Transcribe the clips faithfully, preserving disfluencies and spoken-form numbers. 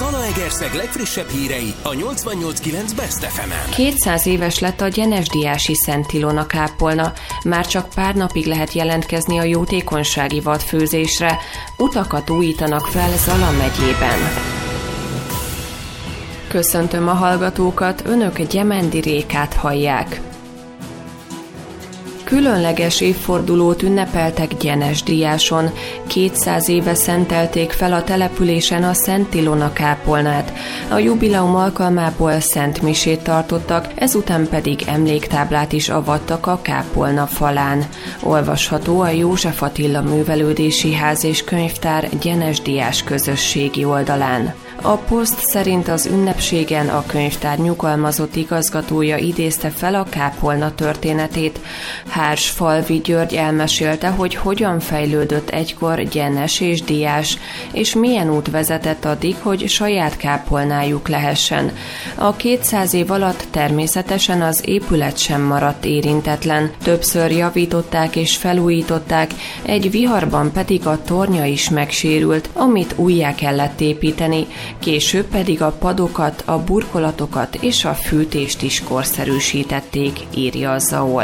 Zalaegerszeg legfrissebb hírei a nyolcvannyolc kilenc Best ef emen. kétszáz éves lett a Gyenes-Diási Szent Ilona kápolna. Már csak pár napig lehet jelentkezni a jótékonysági vadfőzésre. Utakat újítanak fel Zala megyében. Köszöntöm a hallgatókat, önök Gyemendi Rékát hallják. Különleges évfordulót ünnepeltek Gyenes-Diáson. kétszáz éve szentelték fel a településen a Szent Ilona kápolnát. A jubileum alkalmából szentmisét tartottak, ezután pedig emléktáblát is avattak a kápolna falán. Olvasható a József Attila Művelődési Ház és Könyvtár Gyenes-Diás közösségi oldalán. A poszt szerint az ünnepségen a könyvtár nyugalmazott igazgatója idézte fel a kápolna történetét. Hársfalvi György elmesélte, hogy hogyan fejlődött egykor Gyenes és Diás, és milyen út vezetett addig, hogy saját kápolnájuk lehessen. A kétszáz év alatt természetesen az épület sem maradt érintetlen. Többször javították és felújították, egy viharban pedig a tornya is megsérült, amit újjá kellett építeni. Később pedig a padokat, a burkolatokat és a fűtést is korszerűsítették, írja a Zaol.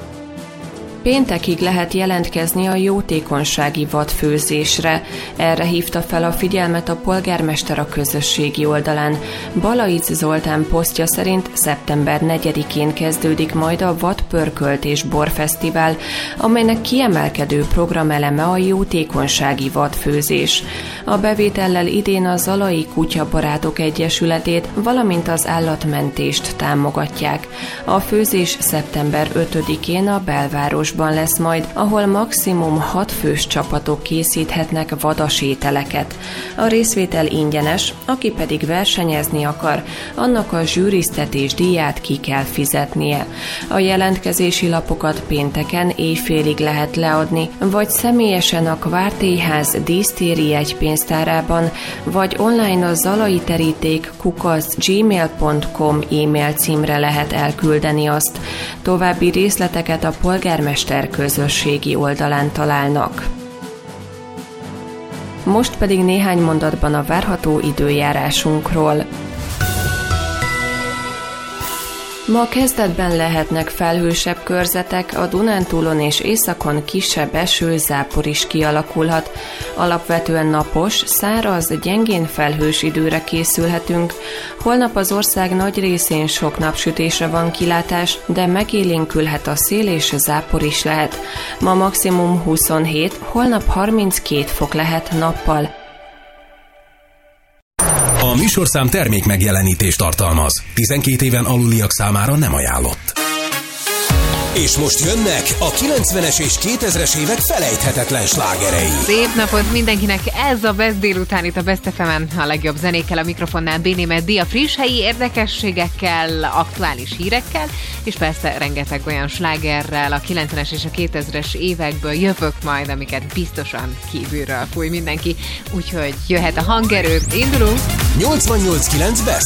Péntekig lehet jelentkezni a jótékonysági vadfőzésre. Erre hívta fel a figyelmet a polgármester a közösségi oldalán. Balaic Zoltán posztja szerint szeptember negyedikén kezdődik majd a Vadpörkölt és Borfesztivál, amelynek kiemelkedő programeleme a jótékonysági vadfőzés. A bevétellel idén a Zalai Kutyabarátok Egyesületét, valamint az állatmentést támogatják. A főzés szeptember ötödikén a belváros lesz majd, ahol maximum hat fős csapatok készíthetnek vadas ételeket. A részvétel ingyenes, aki pedig versenyezni akar, annak a zsűriztetés díját ki kell fizetnie. A jelentkezési lapokat pénteken éjfélig lehet leadni, vagy személyesen a Kvártélyház dísztéri jegypénztárában, vagy online a zalai teríték kukac gmail pont com e-mail címre lehet elküldeni azt. További részleteket a polgármester közösségi oldalán találnak. Most pedig néhány mondatban a várható időjárásunkról. Ma kezdetben lehetnek felhősebb körzetek, a Dunántúlon és északon kisebb eső, zápor is kialakulhat. Alapvetően napos, száraz, gyengén felhős időre készülhetünk. Holnap az ország nagy részén sok napsütésre van kilátás, de megélénkülhet a szél és zápor is lehet. Ma maximum huszonhét, holnap harminckét fok lehet nappal. A műsorszám termék megjelenítést tartalmaz. tizenkét éven aluliak számára nem ajánlott. És most jönnek a kilencvenes és kétezres évek felejthetetlen slágerei. Szép napot mindenkinek, ez a Best délután itt a Best ef emen, a legjobb zenékkel, a mikrofonnál Bénémet Dia, friss helyi érdekességekkel, aktuális hírekkel, és persze rengeteg olyan slágerrel a kilencvenes és a kétezres évekből jövök majd, amiket biztosan kívülről fúj mindenki, úgyhogy jöhet a hangerő, indulunk! nyolcvannyolc kilenc Best